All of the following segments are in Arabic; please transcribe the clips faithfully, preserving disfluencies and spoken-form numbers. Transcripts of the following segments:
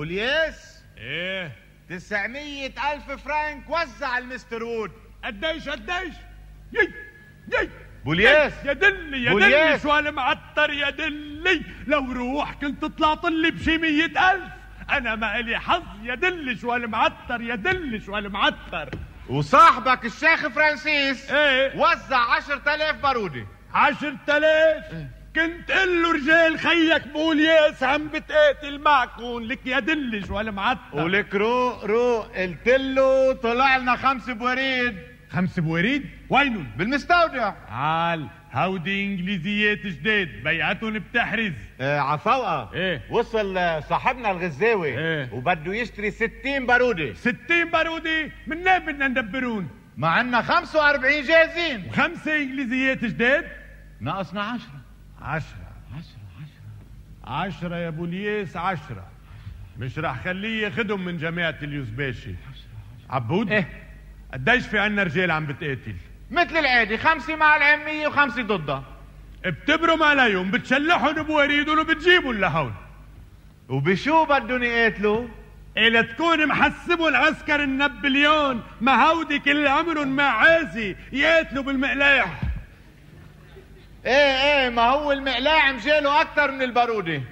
بوليس. ايه؟ تسعمية ألف فرانك وزع المستر وود. قديش قديش؟ يي يي بوليس يا دلي يا بوليس. دلي شو هالمعطر يا دلي، لو روح كنت طلعت لي بشي مية ألف، أنا ما إلي حظ يا دلي شو هالمعطر يا دلي شو هالمعطر. وصاحبك الشيخ فرانسيس ايه؟ وزع عشرة آلاف بارودة. عشرة آلاف؟ كنت قل له رجال خيك بوليس عم بتقاتل معكم، لك يا دلي شو هالمعطر. ولك روق روق، قلت له طلع لنا خمس بوريد. خمس بوريد؟ وينهم؟ بالمستودع. عال هودي انجليزيات جداد بيعتهم بتحرز. آه عفوقة. ايه؟ وصل صاحبنا الغزاوي. ايه؟ وبده يشتري ستين بارودة. ستين بارودة؟ من ليه بدنا ندبرون؟ ما عنا خمسة وأربعين جاهزين. وخمسة انجليزيات جداد؟ ناقصنا عشرة. عشرة عشرة عشرة عشرة يا بوليس، عشرة. مش رح خليه ياخدهم من جماعة اليوزباشي. عبود؟ ايه؟ قديش في عنا رجال عم بتقاتل؟ مثل العادي، خمسة مع العامية وخمسة ضدها. بتبرم عليهم، بتشلحهم بوريدهم وبتجيبهم لهون. وبشو بدهم يقاتلوا؟ إلا تكون محسبوا العسكر النابليون، ما هودي كل عمرهم معازي يقاتلوا بالمقلاح. ايه ايه، ما هو المقلاع مجاله اكتر من البارودة.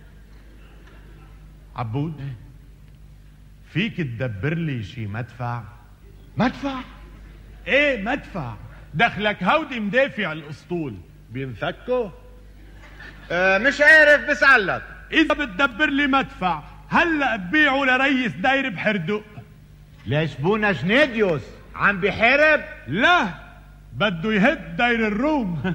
عبود، فيك تدبر لي شي مدفع؟ مدفع؟ ايه مدفع، دخلك هودي مدافع الاسطول بينفكوا؟ اه مش عارف، بسألك. اذا بتدبر لي مدفع هلا ببيعه لريس داير بحردق. ليش بونا جنيديوس عم بيحارب؟ لا، بده يهد داير الروم.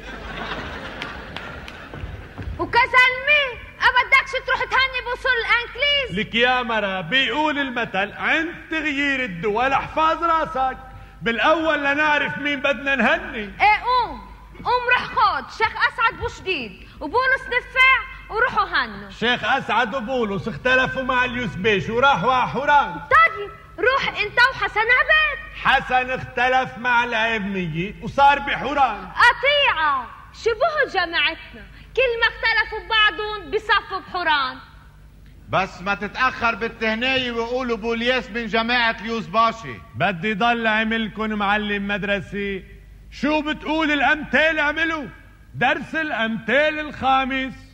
وكزلمة أبدكش تروح تهني بوصول الانكليز. لك يا مرة بيقول المثل عند تغيير الدول احفظ راسك، بالاول لنعرف مين بدنا نهني. ايه قوم قوم روح خد شيخ اسعد بوشديد وبولس نفاع وروحوا هنوا. شيخ اسعد وبولس اختلفوا مع اليوسبيش وراحوا على حوران. طيب روح انت وحسن عباد. حسن اختلف مع العيبنية وصار بحوران. قطيعة شبه جماعتنا، كل ما اختلفوا ببعضهم بصفوا بحوران. بس ما تتأخر بالتهنية ويقولوا بوليس من جماعة اليوزباشي. بدي ضل عملكن معلم مدرسي. شو بتقول الامثال اعملوا؟ درس الامثال الخامس.